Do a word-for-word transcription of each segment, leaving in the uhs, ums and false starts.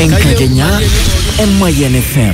Enkakenya Mayan F M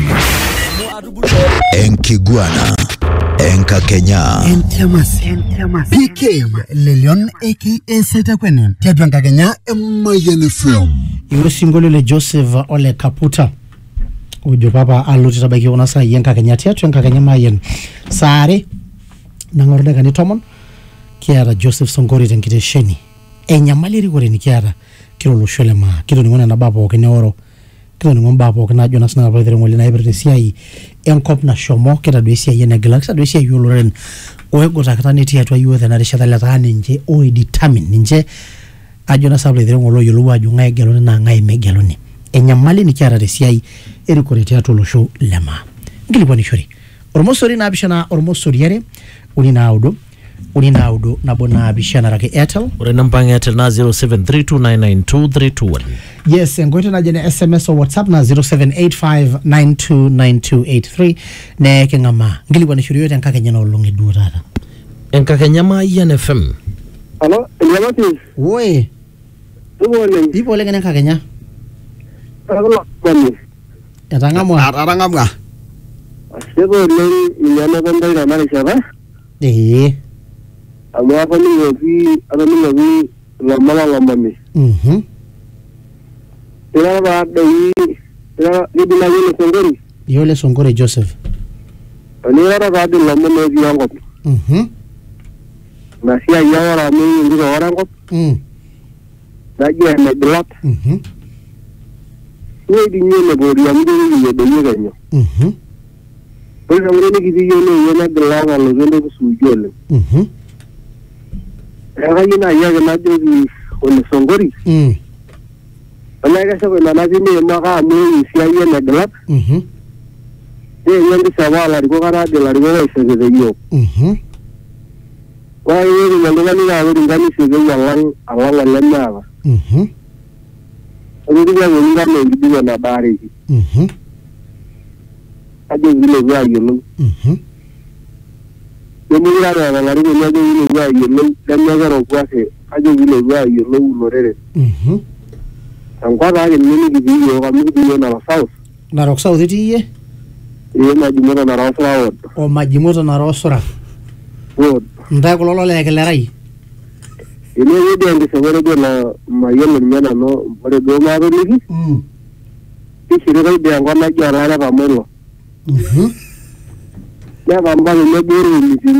Enkiguana Enkakenya Entamas P K Lelion A K A Seta Kwenen Tetu Enkakenya Mayan F M Iyo singolo le Joseph Ole Kaputa Ujo papa aluti tabaki onasa Enkakenya Tetu Enkakenya Mayan Sare Nangorda gani tomon Kiara Joseph Songori tenkite sheni Enyamali rigore ni kiara Kiro lo shole ma Kiro ni ngona na babo kene oro Kiro ni ngomba babo kena Jonas na babo ngoli na ibrete siai Enkop na shomo Kira dwe siai yene galaxa dwe siai yuloren Oego takata neti ya tuwa yuwe na rishata leta ninje Oi determine ninje Ajona sabla idhire ngolo yuluwa ju ngai geloni na ngai me geloni Enyamali ni kiara de siai Erikore teatu lo sho lema Ngilipo ni shori Ormosori na abishana ormosori yare Uni na audo Uni na audo Nabona abishana rake Airtel Ure nampang Airtel na zero seven three two nine nine two three two one. Yes, ngoito na jene S M S or WhatsApp na zero seven eight five nine two nine two eight three. Ne kengama Ngili wana shuri yote Enkakenya na ulungi durara Enkakenya Mayan F M. Hello, Eliamati. Woe Good morning. Ipo ole ngene Enkakenya Hello, morning. Yatangamwa Arangamwa Sebo leng inyana bandai na mali siapa? Eh Amo apa ni ngopi, apa ni ngopi lama lama ni. Mhm Ila ba dai, ila ni bila ni Songori. Yole Songore Joseph Ni ila ba dai lama ni yango. Mhm Na sia ya ora ni ndio orang ko. Mm Na je na block. Mhm Ni di ni na bodi am ni ni de ni ganyo. Mhm Por ejemplo, ni kiti yo ni na block a lo vendo ku sujole. Mhm Era yina ya na de ni Songori. Mm Ana ga sabe na na ni ma ga mu sia ya na block. Mhm Eh, yandi sawa ko kara de la rigo se de yo. Mhm Wa ye ni ngani ngani na wuri ngani se de yalan awala lemma ba. Mhm Ani diga ni ngani ni diga na bare. Mhm Ade ni le ya yo. Mhm Yo ni ra ra la rigo ni ni ya yo, dan na ga ro kwa se. Ade ni le ya yo lo lo re. Mhm An kwa ga ni ni di yo ga mi di yo na south. Na Rock South itiye Ye ma di mo na ra south. O majimoto na rosora Wo. Ndai kulolo leke lerai Ini ye de ndi se wore de na ma yelo ni na no, wore do ma ro ni. Mm Ki sire ga de ngona ja ra ra ba mo. Mhm Ya ba mba ni me buru ni